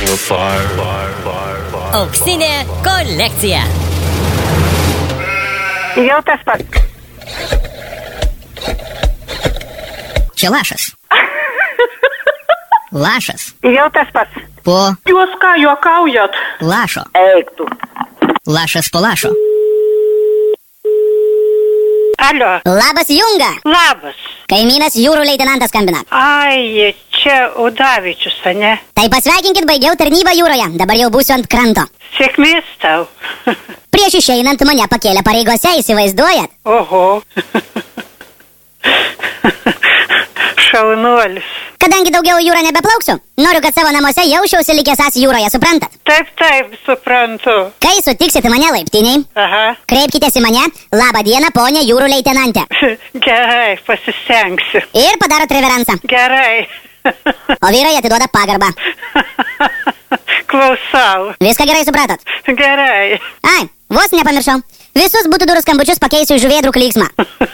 Auksinė kolekcija. Jau tas pats. Čia lašas. Lašas. Jau tas pats. Po Jūs ką juokaujat? lašo. Eik tu. Lašas po lašo. Alio. Labas, Junga. Labas. Kaimynas jūrų leitenantas skambina. Ai, čia Udavičius, ne? Tai pasveikinkit, baigiau tarnybą jūroje. Dabar jau būsiu ant kranto. Sėkmės tau. Prieš išeinant mane pakėlė pareigose, įsivaizduojat? Oho. Šaunuolis. Kadangi daugiau jūrą nebeplauksiu, noriu, kad savo namuose jausčiausi likęs as jūroje, suprantat? Taip, suprantu. Kai sutiksit mane laiptiniai, Aha. kreipkitės į mane. Labą dieną, ponė jūrų leitenantė. Gerai, pasistengsiu. Ir padarot reveransą. Gerai. O vyrai atiduoda pagarbą. Klausau. Viską gerai supratot? Gerai. Ai, vos nepamiršau. Visus būtų durų skambučius pakeisiu į žuvėdrų klyksmą.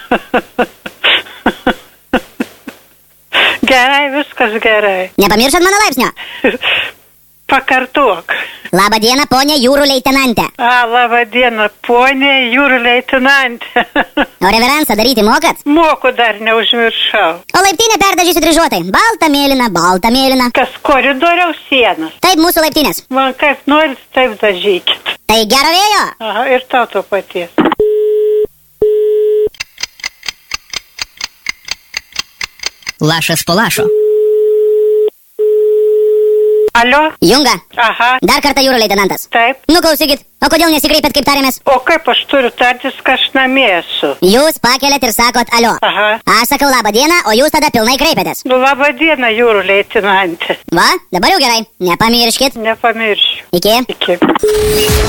Gerai, viskas gerai. Nepamiršot mano laipsnio? Pakartok. Labą dieną, ponė jūrų leitenantė. Labą dieną, ponė jūrų leitenantė. O reveransą daryti mokat? Moku dar neužmiršau. O laiptinę perdažysiu dryžuotai. Balta mėlyna, balta mėlyna. Kas koridoriaus sienas? Taip mūsų laiptinės. Man kaip norit, taip dažykit. Tai gero vėjo. Aha, ir tau to paties. Lašas po lašo. Alio? Junga. Aha. Dar kartą jūrų leitenantas. Taip. Nu klausykit, o kodėl nesikreipėt kaip tarėmės? O kaip aš turiu tartis, kad aš namie esu? Jūs pakeliat ir sakot alio. Aha. Aš sakau labą dieną, o jūs tada pilnai kreipiatės. Labą dieną, jūrų leitenantė. Va, dabar jau gerai. Nepamirškit. Nepamiršiu. Iki. Iki.